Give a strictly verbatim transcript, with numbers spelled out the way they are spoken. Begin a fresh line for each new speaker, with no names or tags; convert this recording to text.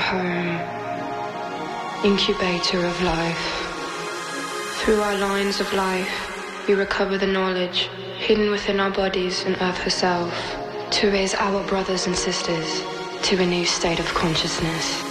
home, incubator of life. Through our lines of life, we recover the knowledge hidden within our bodies and Earth herself, to raise our brothers and sisters to a new state of consciousness.